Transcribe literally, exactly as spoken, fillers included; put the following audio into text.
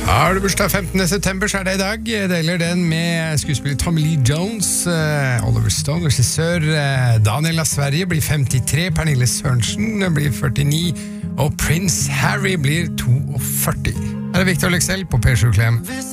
Har du bursdag femtende september, så er det i dag. Jeg deler den med skuespiller Tommy Lee Jones, uh, Oliver Stone, regissør uh, Daniel av Sverige blir femtitre, Pernille Sørensen blir førtini, og Prince Harry blir førtito. Her er Victor Lexell på P sju Klem.